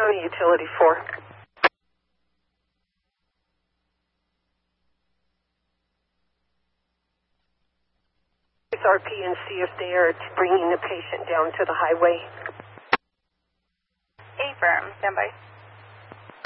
County Utility 4. With RP and see if they are bringing the patient down to the highway. Affirm, stand by.